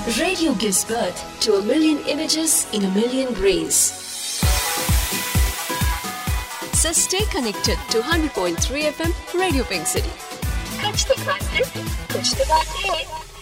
Radio gives birth to a million images in a million brains. So stay connected to 100.3 FM Radio Pink City. कुछ तो खाते, कुछ तो बातें.